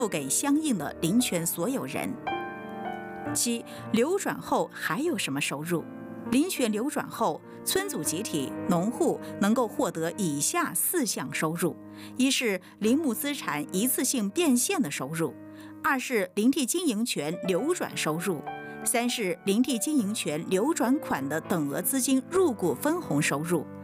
付给相应的林权所有人。7. 流转后还有什么收入？林权流转后，村组集体、农户能够获得以下4项收入：一是林木资产一次性变现的收入；二是林地经营权流转收入；三是林地经营权流转款的等额资金入股分红收入；